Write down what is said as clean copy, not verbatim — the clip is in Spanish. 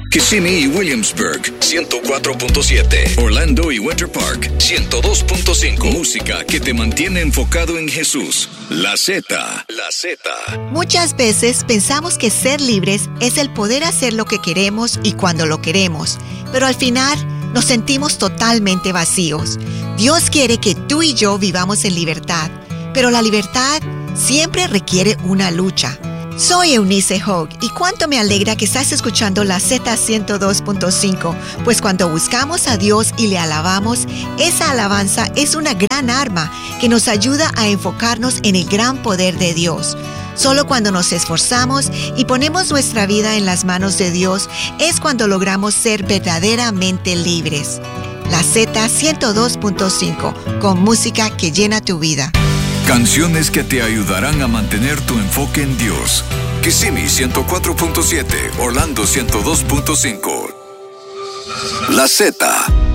Kissimmee y Williamsburg, 104.7. Orlando y Winter Park, 102.5. Música que te mantiene enfocado en Jesús. La Z. Muchas veces pensamos que ser libres es el poder hacer lo que queremos y cuando lo queremos, pero al final nos sentimos totalmente vacíos. Dios quiere que tú y yo vivamos en libertad, pero la libertad siempre requiere una lucha. Soy Eunice Hogg y cuánto me alegra que estás escuchando la Z102.5, pues cuando buscamos a Dios y le alabamos, esa alabanza es una gran arma que nos ayuda a enfocarnos en el gran poder de Dios. Solo cuando nos esforzamos y ponemos nuestra vida en las manos de Dios es cuando logramos ser verdaderamente libres. La Z102.5, con música que llena tu vida. Canciones que te ayudarán a mantener tu enfoque en Dios. Kissimmee 104.7, Orlando 102.5. La Z.